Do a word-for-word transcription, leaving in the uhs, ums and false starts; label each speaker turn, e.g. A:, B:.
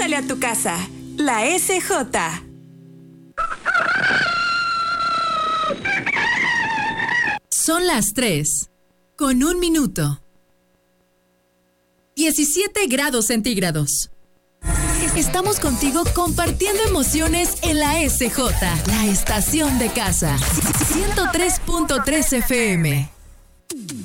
A: Huele a tu casa. La S J.
B: Son las tres, con un minuto. diecisiete grados centígrados. Estamos contigo compartiendo emociones en la S J, la estación de casa. ciento tres punto tres F M.